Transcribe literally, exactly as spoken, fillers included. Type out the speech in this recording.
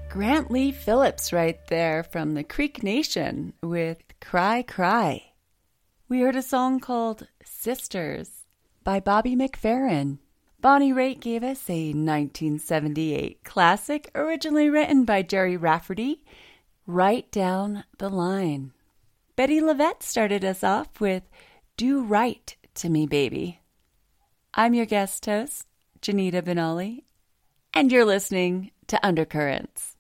Grant Lee Phillips right there from the Creek Nation with Cry Cry. We heard a song called Sisters by Bobby McFerrin. Bonnie Raitt gave us a nineteen seventy-eight classic originally written by Jerry Rafferty, Right Down the Line. Betty Lavette started us off with Do Right to Me, Baby. I'm your guest host, Janita Benali, and you're listening to Undercurrents.